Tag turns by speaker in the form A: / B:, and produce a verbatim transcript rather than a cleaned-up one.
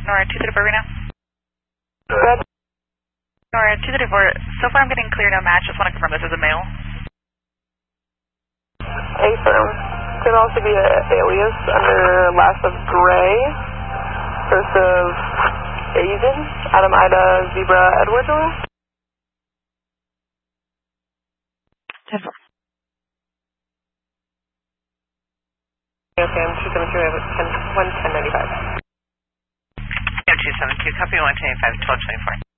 A: Nora two thirty-four right now.
B: Red.
A: Nora two thirty-four, so far I'm getting clear no match, just want to confirm this is a male.
B: Affirm. Could also be an alias under last of Gray, first of Asian, Adam Ida Zebra Edward Nora.
A: ten four.
B: Okay, I'm two seven two, one ten ninety-five.
A: two seven two, copy one ten eighty-five, twelve twenty-four.